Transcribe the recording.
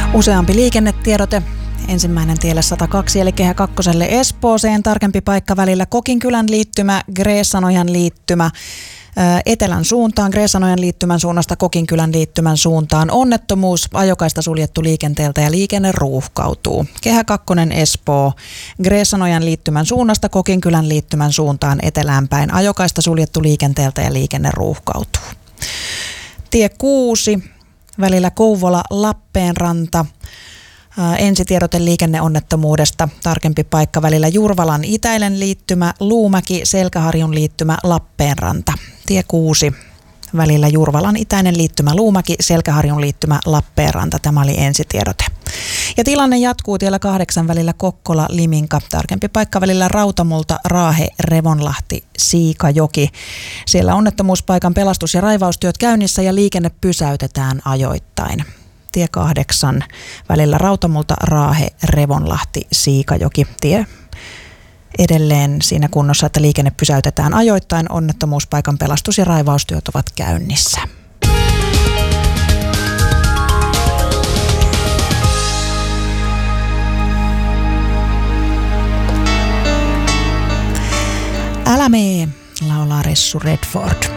Useampi liikennetiedote. Ensimmäinen tielle 102 eli Kehä kakkoselle Espooseen. Tarkempi paikka välillä Kokinkylän liittymä, Greessanojan liittymä. Etelän suuntaan, Greessanojan liittymän suunnasta Kokinkylän liittymän suuntaan. Onnettomuus, ajokaista suljettu liikenteeltä ja liikenne ruuhkautuu. Kehä 2 Espoo, Greessanojan liittymän suunnasta Kokinkylän liittymän suuntaan etelään päin. Ajokaista suljettu liikenteeltä ja liikenne ruuhkautuu. Tie 6, välillä Kouvola-Lappeenranta. Ensitiedote liikenneonnettomuudesta. Tarkempi paikka välillä Jurvalan itäinen liittymä, Luumäki, Selkäharjun liittymä, Lappeenranta. Tie 6, välillä Jurvalan itäinen liittymä, Luumäki, Selkäharjun liittymä, Lappeenranta. Tämä oli ensitiedote. Ja tilanne jatkuu tiellä 8 välillä Kokkola, Liminka. Tarkempi paikka välillä Rautamulta, Raahe, Revonlahti, Siikajoki. Siellä onnettomuuspaikan pelastus- ja raivaustyöt käynnissä ja liikenne pysäytetään ajoittain. Tie 8 välillä Rautamulta, Raahe, Revonlahti, Siikajoki. Tie edelleen siinä kunnossa, että liikenne pysäytetään ajoittain. Onnettomuuspaikan pelastus- ja raivaustyöt ovat käynnissä. Älä mee, laulaa Ressu Redford.